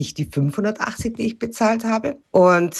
nicht die 580, die ich bezahlt habe. Und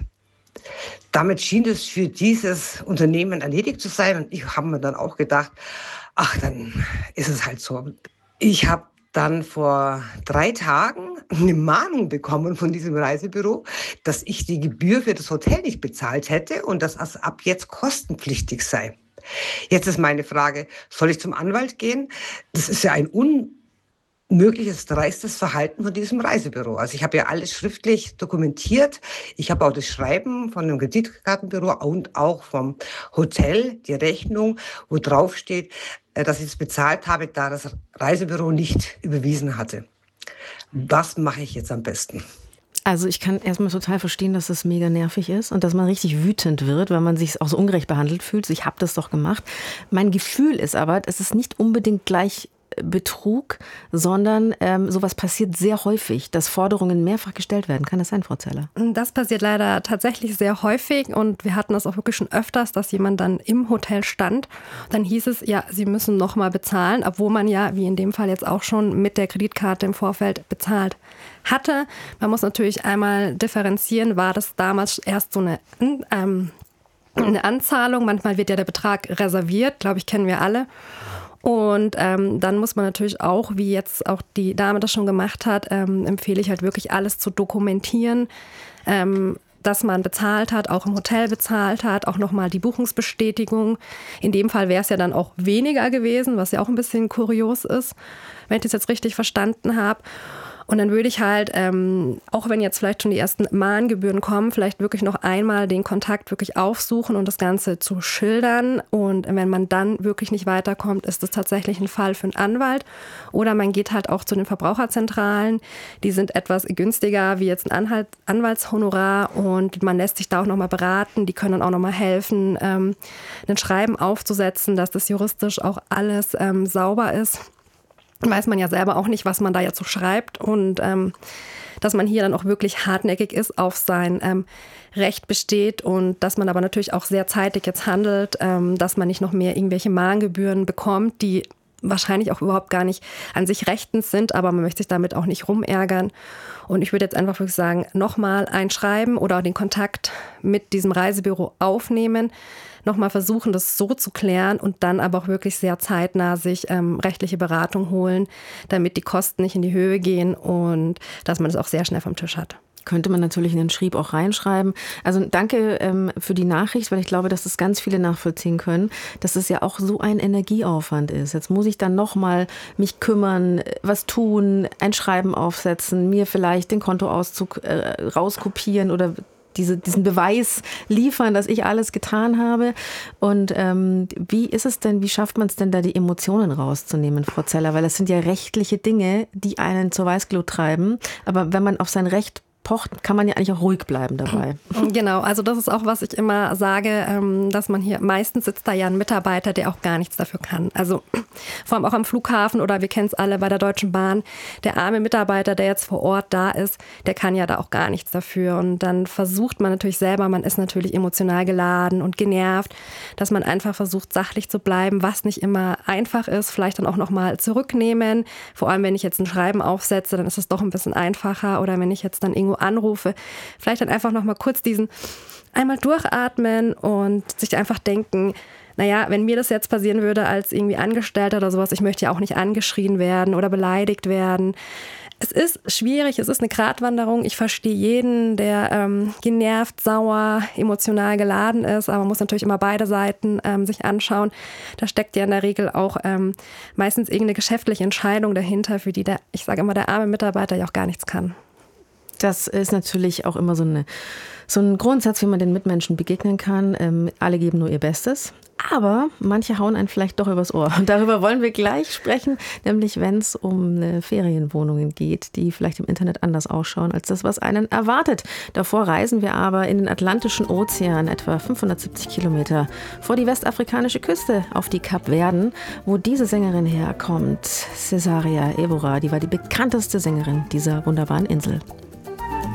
damit schien es für dieses Unternehmen erledigt zu sein. Und ich habe mir dann auch gedacht, ach, dann ist es halt so. Ich habe dann vor 3 Tagen eine Mahnung bekommen von diesem Reisebüro, dass ich die Gebühr für das Hotel nicht bezahlt hätte und dass es ab jetzt kostenpflichtig sei. Jetzt ist meine Frage, soll ich zum Anwalt gehen? Das ist ja ein unmögliches, dreistes Verhalten von diesem Reisebüro. Also ich habe ja alles schriftlich dokumentiert. Ich habe auch das Schreiben von dem Kreditkartenbüro und auch vom Hotel, die Rechnung, wo drauf steht, dass ich es bezahlt habe, da das Reisebüro nicht überwiesen hatte. Was mache ich jetzt am besten? Also ich kann erstmal total verstehen, dass das mega nervig ist und dass man richtig wütend wird, weil man sich auch so ungerecht behandelt fühlt. Ich habe das doch gemacht. Mein Gefühl ist aber, es ist nicht unbedingt gleich Betrug, sondern sowas passiert sehr häufig, dass Forderungen mehrfach gestellt werden. Kann das sein, Frau Zeller? Das passiert leider tatsächlich sehr häufig und wir hatten das auch wirklich schon öfters, dass jemand dann im Hotel stand. Dann hieß es, ja, Sie müssen nochmal bezahlen, obwohl man ja, wie in dem Fall jetzt auch schon, mit der Kreditkarte im Vorfeld bezahlt hatte. Man muss natürlich einmal differenzieren, war das damals erst so eine Anzahlung. Manchmal wird ja der Betrag reserviert, glaube ich, kennen wir alle. Und dann muss man natürlich auch, wie jetzt auch die Dame das schon gemacht hat, empfehle ich halt wirklich alles zu dokumentieren, dass man bezahlt hat, auch im Hotel bezahlt hat, auch nochmal die Buchungsbestätigung. In dem Fall wäre es ja dann auch weniger gewesen, was ja auch ein bisschen kurios ist, wenn ich das jetzt richtig verstanden habe. Und dann würde ich halt, auch wenn jetzt vielleicht schon die ersten Mahngebühren kommen, vielleicht wirklich noch einmal den Kontakt wirklich aufsuchen und das Ganze zu schildern. Und wenn man dann wirklich nicht weiterkommt, ist das tatsächlich ein Fall für einen Anwalt. Oder man geht halt auch zu den Verbraucherzentralen. Die sind etwas günstiger wie jetzt ein Anwaltshonorar und man lässt sich da auch nochmal beraten. Die können dann auch nochmal helfen, ein Schreiben aufzusetzen, dass das juristisch auch alles sauber ist. Weiß man ja selber auch nicht, was man da jetzt so schreibt und dass man hier dann auch wirklich hartnäckig ist, auf sein Recht besteht und dass man aber natürlich auch sehr zeitig jetzt handelt, dass man nicht noch mehr irgendwelche Mahngebühren bekommt, die wahrscheinlich auch überhaupt gar nicht an sich rechtens sind, aber man möchte sich damit auch nicht rumärgern. Und ich würde jetzt einfach wirklich sagen, nochmal einschreiben oder den Kontakt mit diesem Reisebüro aufnehmen, nochmal versuchen, das so zu klären und dann aber auch wirklich sehr zeitnah sich rechtliche Beratung holen, damit die Kosten nicht in die Höhe gehen und dass man das auch sehr schnell vom Tisch hat. Könnte man natürlich in den Schrieb auch reinschreiben. Also danke für die Nachricht, weil ich glaube, dass das ganz viele nachvollziehen können, dass es ja auch so ein Energieaufwand ist. Jetzt muss ich dann nochmal mich kümmern, was tun, ein Schreiben aufsetzen, mir vielleicht den Kontoauszug rauskopieren oder diesen Beweis liefern, dass ich alles getan habe. Und wie ist es denn, wie schafft man es denn da, die Emotionen rauszunehmen, Frau Zeller? Weil das sind ja rechtliche Dinge, die einen zur Weißglut treiben. Aber wenn man auf sein Recht pocht, kann man ja eigentlich auch ruhig bleiben dabei. Genau, also das ist auch, was ich immer sage, dass man hier, meistens sitzt da ja ein Mitarbeiter, der auch gar nichts dafür kann. Also vor allem auch am Flughafen oder wir kennen es alle bei der Deutschen Bahn, der arme Mitarbeiter, der jetzt vor Ort da ist, der kann ja da auch gar nichts dafür. Und dann versucht man natürlich selber, man ist natürlich emotional geladen und genervt, dass man einfach versucht, sachlich zu bleiben, was nicht immer einfach ist, vielleicht dann auch nochmal zurücknehmen. Vor allem, wenn ich jetzt ein Schreiben aufsetze, dann ist es doch ein bisschen einfacher oder wenn ich jetzt dann irgendwo anrufe, vielleicht dann einfach noch mal kurz diesen einmal durchatmen und sich einfach denken, naja, wenn mir das jetzt passieren würde als irgendwie Angestellter oder sowas, ich möchte ja auch nicht angeschrien werden oder beleidigt werden. Es ist schwierig, es ist eine Gratwanderung. Ich verstehe jeden, der genervt, sauer, emotional geladen ist, aber man muss natürlich immer beide Seiten sich anschauen. Da steckt ja in der Regel auch meistens irgendeine geschäftliche Entscheidung dahinter, für die ich sage immer, der arme Mitarbeiter ja auch gar nichts kann. Das ist natürlich auch immer so ein Grundsatz, wie man den Mitmenschen begegnen kann. Alle geben nur ihr Bestes. Aber manche hauen einen vielleicht doch übers Ohr. Und darüber wollen wir gleich sprechen, nämlich wenn es um Ferienwohnungen geht, die vielleicht im Internet anders ausschauen als das, was einen erwartet. Davor reisen wir aber in den Atlantischen Ozean, etwa 570 Kilometer vor die westafrikanische Küste, auf die Kapverden, wo diese Sängerin herkommt. Cesaria Evora, die war die bekannteste Sängerin dieser wunderbaren Insel.